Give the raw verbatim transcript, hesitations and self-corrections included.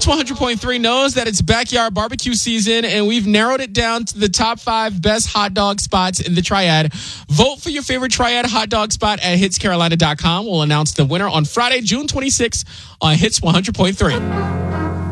Hits one hundred point three knows that it's backyard barbecue season, and we've narrowed it down to the top five best hot dog spots in the Triad. Vote for your favorite Triad hot dog spot at hits carolina dot com. We'll announce the winner on Friday, June twenty-sixth on Hits one hundred point three.